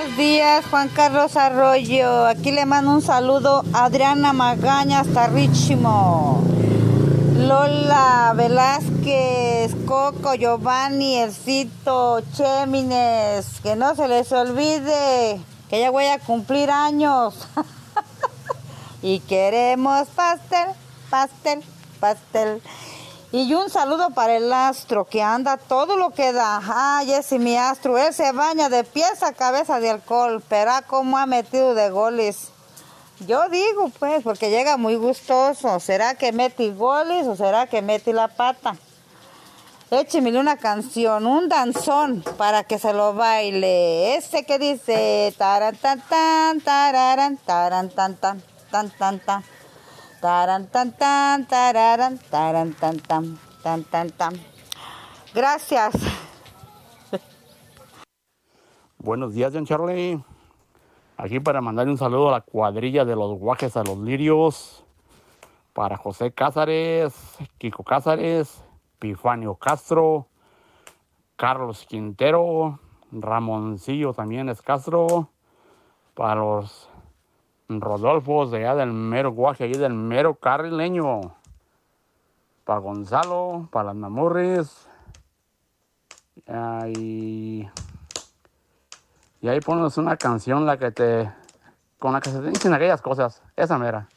Buenos días, Juan Carlos Arroyo. Aquí le mando un saludo a Adriana Magaña hasta Richmond. Lola Velázquez, Coco, Giovanni, Elcito, Chémines. Que no se les olvide que ya voy a cumplir años. Y queremos pastel, pastel, pastel. Y un saludo para el astro que anda todo lo que da. Ay, ese mi astro, él se baña de pies a cabeza de alcohol, pero cómo ha metido de goles. Yo digo pues, porque llega muy gustoso. ¿Será que metí goles o será que metí la pata? Échemele una canción, un danzón para que se lo baile. Ese que dice taran tan tan tararan taran tan tan tan tan tan. Taran tan tan tararan taran tan tan tan tan tan. Gracias. Buenos días, John Charlie. Aquí para mandarle un saludo a la cuadrilla de los guajes a los lirios. Para José Cázares, Kiko Cázares, Epifanio Castro, Carlos Quintero, Ramoncillo también es Castro. Para los Rodolfos de allá del mero guaje, allí del mero carrileño. Para Gonzalo, para las Mamurris. Y ahí pones una canción con la que se te dicen aquellas cosas. Esa mera.